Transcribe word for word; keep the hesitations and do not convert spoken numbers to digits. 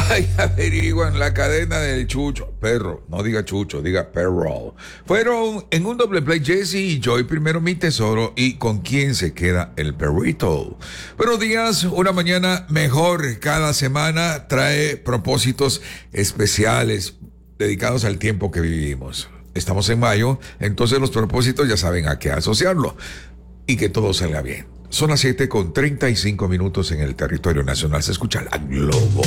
Ay, averiguan la cadena del Chucho. Perro, no diga Chucho, diga perro. Fueron en un doble play Jesse y Joy, primero mi tesoro y con quién se queda el perrito. Buenos días, una mañana mejor cada semana trae propósitos especiales dedicados al tiempo que vivimos. Estamos en mayo, entonces los propósitos ya saben a qué asociarlo y que todo salga bien. Son las siete con treinta y cinco minutos en el territorio nacional. Se escucha la Globo.